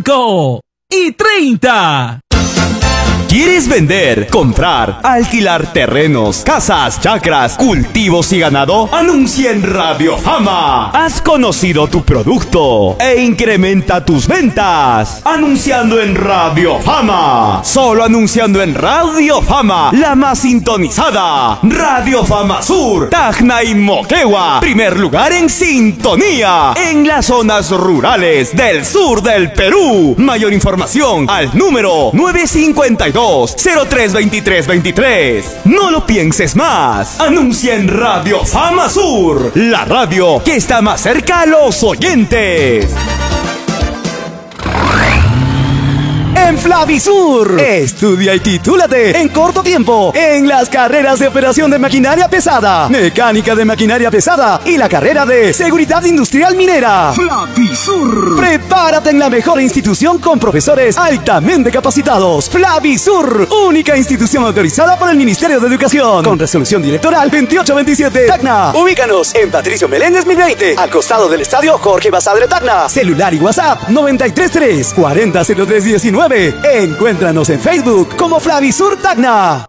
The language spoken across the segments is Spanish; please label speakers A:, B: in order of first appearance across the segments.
A: 5:30.
B: ¿Quieres vender, comprar, alquilar terrenos, casas, chacras, cultivos y ganado? Anuncia en Radio Fama. Has conocido tu producto e incrementa tus ventas. Anunciando en Radio Fama. Solo anunciando en Radio Fama, la más sintonizada. Radio Fama Sur, Tacna y Moquegua. Primer lugar en sintonía en las zonas rurales del sur del Perú. Mayor información al número 952-032323. No lo pienses más. Anuncia en Radio Fama Sur, la radio que está más cerca a los oyentes. En Flavisur, estudia y titúlate en corto tiempo en las carreras de operación de maquinaria pesada, mecánica de maquinaria pesada y la carrera de seguridad industrial minera. Flavisur. Prepárate en la mejor institución con profesores altamente capacitados. Flavisur, única institución autorizada por el Ministerio de Educación, con resolución directoral 2827. Tacna. Ubícanos en Patricio Meléndez 1020, al costado del estadio Jorge Basadre Tacna. Celular y WhatsApp 933 400319. Encuéntranos en Facebook como Flavisur Tacna.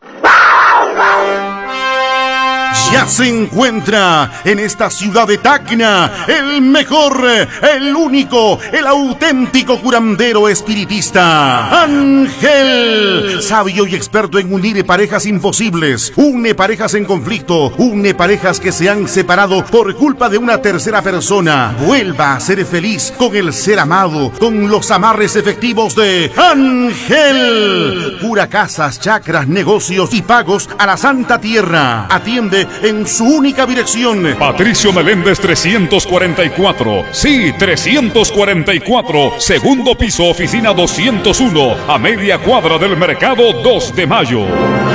C: Ya se encuentra en esta ciudad de Tacna el mejor, el único, el auténtico curandero espiritista, Ángel, sabio y experto en unir parejas imposibles, une parejas en conflicto, une parejas que se han separado por culpa de una tercera persona. Vuelva a ser feliz con el ser amado, con los amarres efectivos de Ángel. Cura casas, chacras, negocios y pagos a la Santa Tierra. Atiende en su única dirección.
D: Patricio Meléndez 344. Sí, 344. Segundo piso, oficina 201. A media cuadra del mercado 2 de mayo.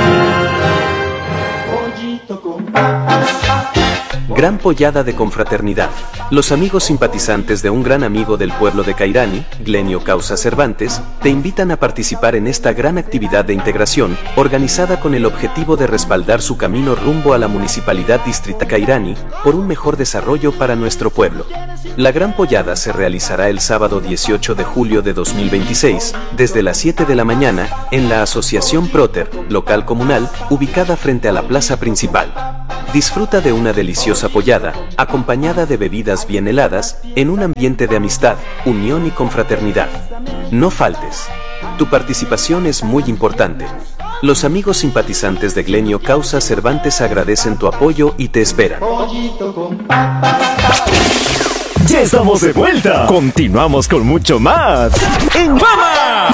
E: Gran pollada de confraternidad. Los amigos simpatizantes de un gran amigo del pueblo de Cairani, Glenio Causa Cervantes, te invitan a participar en esta gran actividad de integración, organizada con el objetivo de respaldar su camino rumbo a la Municipalidad Distrita Cairani, por un mejor desarrollo para nuestro pueblo. La gran pollada se realizará el sábado 18 de julio de 2026, desde las 7 de la mañana, en la Asociación Proter, local comunal, ubicada frente a la plaza principal. Disfruta de una deliciosa pollada, acompañada de bebidas bien heladas, en un ambiente de amistad, unión y confraternidad. No faltes. Tu participación es muy importante. Los amigos simpatizantes de Glenio Causa Cervantes agradecen tu apoyo y te esperan.
B: Ya estamos de vuelta. Continuamos con mucho más en Fama.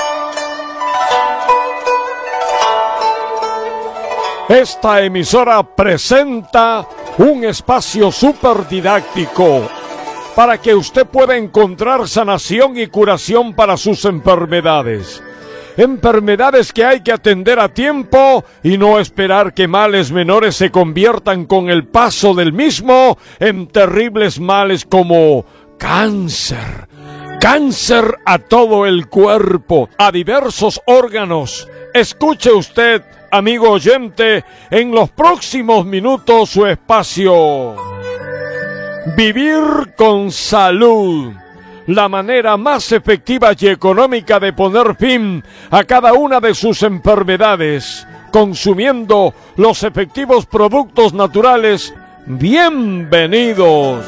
F: Esta emisora presenta un espacio súper didáctico para que usted pueda encontrar sanación y curación para sus enfermedades. Enfermedades que hay que atender a tiempo y no esperar que males menores se conviertan con el paso del mismo en terribles males como cáncer. Cáncer a todo el cuerpo, a diversos órganos. Escuche usted, amigo oyente, en los próximos minutos su espacio. Vivir con salud. La manera más efectiva y económica de poner fin a cada una de sus enfermedades, consumiendo los efectivos productos naturales. Bienvenidos.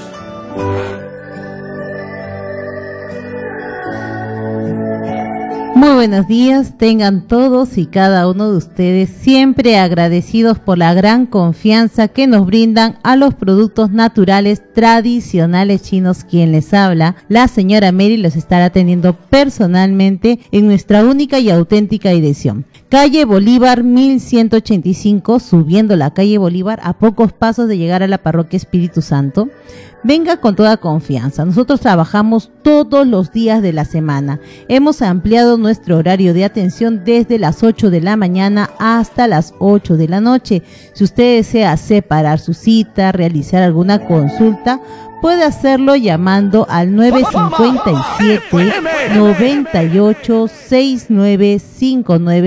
G: Muy buenos días, tengan todos y cada uno de ustedes siempre agradecidos por la gran confianza que nos brindan a los productos naturales tradicionales chinos. Quien les habla, la señora Mary, los estará atendiendo personalmente en nuestra única y auténtica dirección. Calle Bolívar 1185, subiendo la calle Bolívar a pocos pasos de llegar a la parroquia Espíritu Santo. Venga con toda confianza. Nosotros trabajamos todos los días de la semana. Hemos ampliado nuestro horario de atención desde las 8 de la mañana hasta las 8 de la noche. Si usted desea separar su cita, realizar alguna consulta, puede hacerlo llamando al 957-986959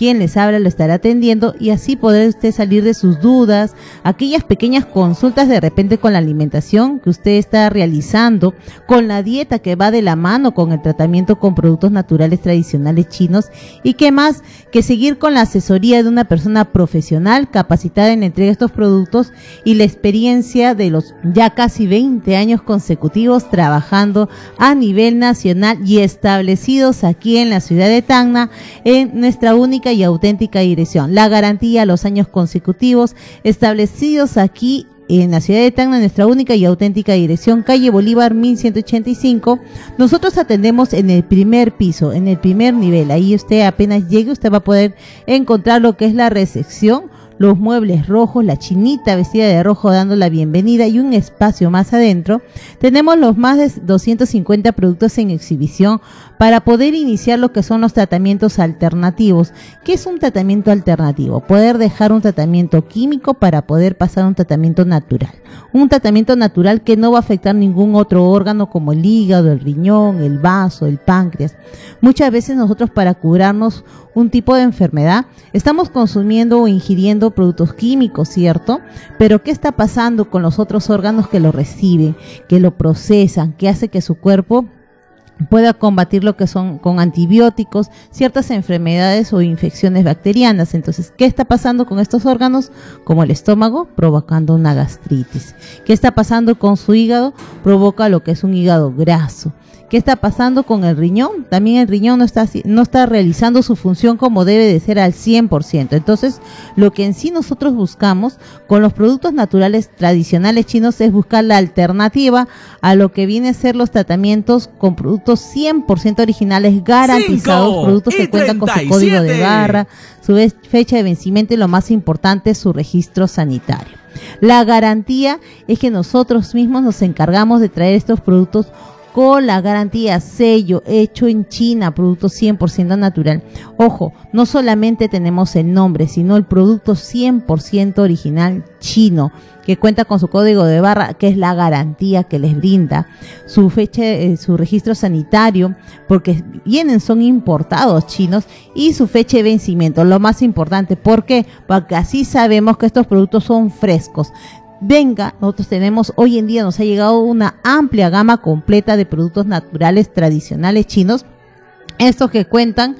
G: quien les habla lo estará atendiendo y así poder usted salir de sus dudas, aquellas pequeñas consultas de repente con la alimentación que usted está realizando, con la dieta que va de la mano con el tratamiento con productos naturales tradicionales chinos y qué más que seguir con la asesoría de una persona profesional capacitada en la entrega de estos productos y la experiencia de los ya casi 20 años consecutivos trabajando a nivel nacional y establecidos aquí en la ciudad de Tacna en nuestra única y auténtica dirección. La garantía a los años consecutivos establecidos aquí en la ciudad de Tacna, nuestra única y auténtica dirección, calle Bolívar 1185. Nosotros atendemos en el primer piso, en el primer nivel. Ahí usted apenas llegue, usted va a poder encontrar lo que es la recepción, los muebles rojos, la chinita vestida de rojo dando la bienvenida y un espacio más adentro. Tenemos los más de 250 productos en exhibición para poder iniciar lo que son los tratamientos alternativos. ¿Qué es un tratamiento alternativo? Poder dejar un tratamiento químico para poder pasar a un tratamiento natural. Un tratamiento natural que no va a afectar ningún otro órgano como el hígado, el riñón, el vaso, el páncreas. Muchas veces nosotros para curarnos un tipo de enfermedad estamos consumiendo o ingiriendo productos químicos, ¿cierto? Pero ¿qué está pasando con los otros órganos que lo reciben, que lo procesan, que hace que su cuerpo pueda combatir lo que son con antibióticos, ciertas enfermedades o infecciones bacterianas? Entonces, ¿qué está pasando con estos órganos? Como el estómago, provocando una gastritis. ¿Qué está pasando con su hígado? Provoca lo que es un hígado graso. ¿Qué está pasando con el riñón? También el riñón no está realizando su función como debe de ser al 100%. Entonces, lo que en sí nosotros buscamos con los productos naturales tradicionales chinos es buscar la alternativa a lo que viene a ser los tratamientos con productos 100% originales garantizados, productos que cuentan con su código de barra, su fecha de vencimiento y lo más importante, su registro sanitario. La garantía es que nosotros mismos nos encargamos de traer estos productos con la garantía sello, hecho en China, producto 100% natural. Ojo, no solamente tenemos el nombre, sino el producto 100% original chino, que cuenta con su código de barra, que es la garantía que les brinda, su fecha, su registro sanitario, porque son importados chinos, y su fecha de vencimiento, lo más importante. ¿Por qué? Porque así sabemos que estos productos son frescos. Nosotros tenemos, hoy en día nos ha llegado una amplia gama completa de productos naturales tradicionales chinos, estos que cuentan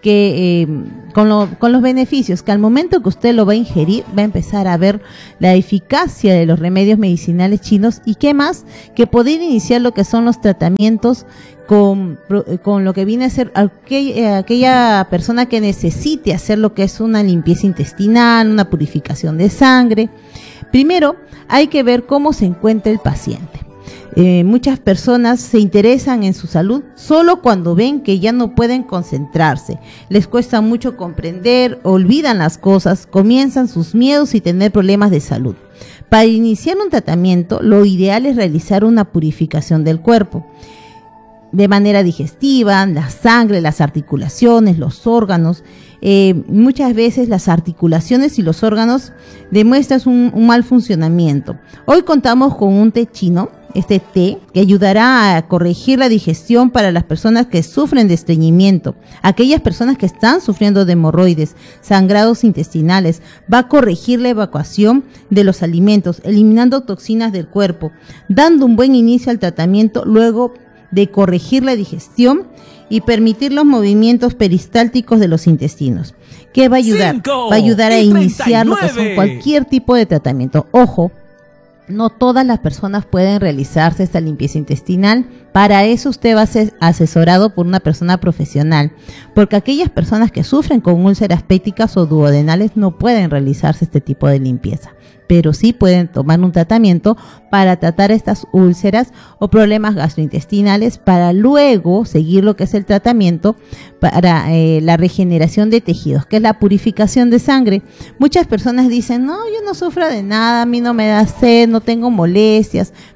G: con los beneficios, que al momento que usted lo va a ingerir, va a empezar a ver la eficacia de los remedios medicinales chinos, y qué más que poder iniciar lo que son los tratamientos con lo que viene a ser aquella persona que necesite hacer lo que es una limpieza intestinal, una purificación de sangre. Primero, hay que ver cómo se encuentra el paciente. Muchas personas se interesan en su salud solo cuando ven que ya no pueden concentrarse, les cuesta mucho comprender, olvidan las cosas, comienzan sus miedos y tener problemas de salud. Para iniciar un tratamiento, lo ideal es realizar una purificación del cuerpo de manera digestiva, la sangre, las articulaciones, los órganos. Muchas veces las articulaciones y los órganos demuestran un mal funcionamiento. Hoy contamos con un té chino, este té que ayudará a corregir la digestión para las personas que sufren de estreñimiento, aquellas personas que están sufriendo de hemorroides, sangrados intestinales. Va a corregir la evacuación de los alimentos, eliminando toxinas del cuerpo, dando un buen inicio al tratamiento luego de corregir la digestión y permitir los movimientos peristálticos de los intestinos. ¿Qué va a ayudar? Va a ayudar a iniciar lo que son cualquier tipo de tratamiento. Ojo, no todas las personas pueden realizarse esta limpieza intestinal. Para eso usted va a ser asesorado por una persona profesional, porque aquellas personas que sufren con úlceras pépticas o duodenales no pueden realizarse este tipo de limpieza, pero sí pueden tomar un tratamiento para tratar estas úlceras o problemas gastrointestinales, para luego seguir lo que es el tratamiento para la regeneración de tejidos, que es la purificación de sangre. Muchas personas dicen, no, yo no sufro de nada, a mí no me da sed, no tengo molestias,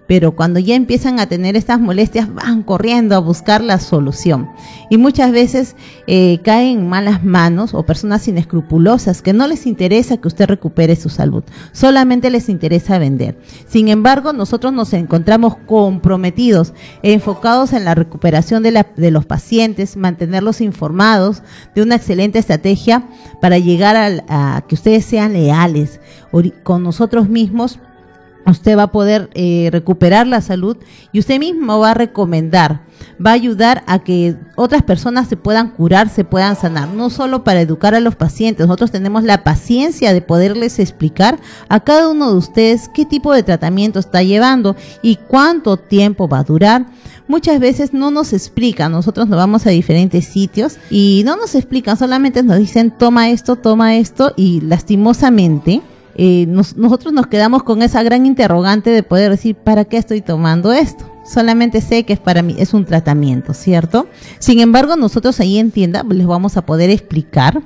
G: pero cuando ya empiezan a tener estas molestias van corriendo a buscar la solución y muchas veces caen en malas manos o personas inescrupulosas que no les interesa que usted recupere su salud, solamente les interesa vender. Sin embargo, nosotros nos encontramos comprometidos, enfocados en la recuperación de los pacientes, mantenerlos informados de una excelente estrategia para llegar a que ustedes sean leales con nosotros mismos. Usted va a poder recuperar la salud y usted mismo va a recomendar, va a ayudar a que otras personas se puedan curar, se puedan sanar, no solo para educar a los pacientes. Nosotros tenemos la paciencia de poderles explicar a cada uno de ustedes qué tipo de tratamiento está llevando y cuánto tiempo va a durar. Muchas veces no nos explican, nosotros nos vamos a diferentes sitios y no nos explican, solamente nos dicen toma esto y lastimosamente nosotros nos quedamos con esa gran interrogante de poder decir, ¿para qué estoy tomando esto? Solamente sé que es para mí, es un tratamiento, ¿cierto? Sin embargo, nosotros ahí en tienda les vamos a poder explicar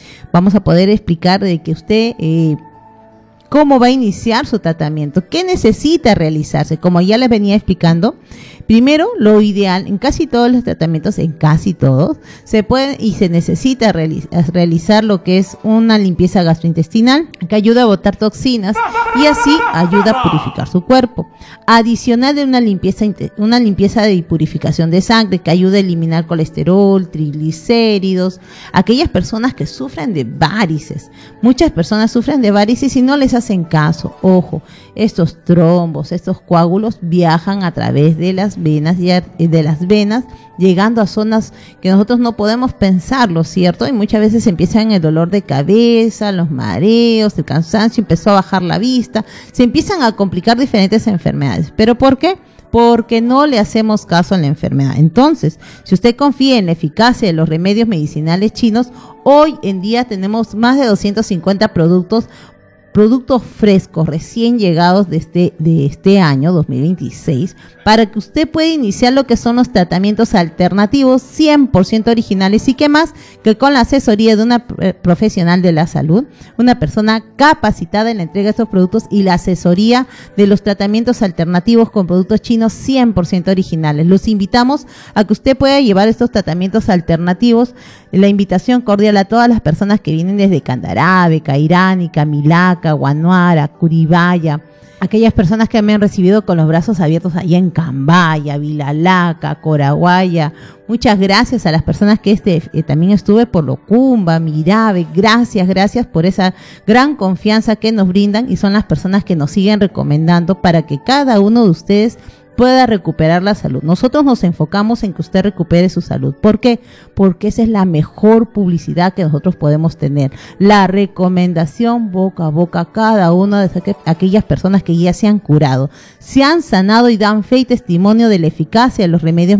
G: de que usted cómo va a iniciar su tratamiento, qué necesita realizarse. Como ya les venía explicando, primero, lo ideal, en casi todos los tratamientos, en casi todos, se puede y se necesita realizar lo que es una limpieza gastrointestinal, que ayuda a botar toxinas y así ayuda a purificar su cuerpo. Adicional de una limpieza de purificación de sangre, que ayuda a eliminar colesterol, triglicéridos, aquellas personas que sufren de varices. Muchas personas sufren de varices y no les hacen caso. Ojo, estos trombos, estos coágulos viajan a través de las venas llegando a zonas que nosotros no podemos pensarlo, ¿cierto? Y muchas veces empiezan el dolor de cabeza, los mareos, el cansancio, empezó a bajar la vista, se empiezan a complicar diferentes enfermedades. ¿Pero por qué? Porque no le hacemos caso a la enfermedad. Entonces, si usted confía en la eficacia de los remedios medicinales chinos, hoy en día tenemos más de 250 productos frescos, recién llegados de este año 2026, para que usted pueda iniciar lo que son los tratamientos alternativos 100% originales y que más que con la asesoría de una profesional de la salud, una persona capacitada en la entrega de estos productos y la asesoría de los tratamientos alternativos con productos chinos 100% originales. Los invitamos a que usted pueda llevar estos tratamientos alternativos. La invitación cordial a todas las personas que vienen desde Candarave, Cairani, Camilaca, Guanuara, Curibaya, aquellas personas que me han recibido con los brazos abiertos allá en Cambaya, Vilalaca, Coraguaya. Muchas gracias a las personas que también estuve por Locumba, Mirave. Gracias por esa gran confianza que nos brindan y son las personas que nos siguen recomendando para que cada uno de ustedes pueda recuperar la salud. Nosotros nos enfocamos en que usted recupere su salud. ¿Por qué? Porque esa es la mejor publicidad que nosotros podemos tener. La recomendación boca a boca a cada una de aquellas personas que ya se han curado, se han sanado y dan fe y testimonio de la eficacia de los remedios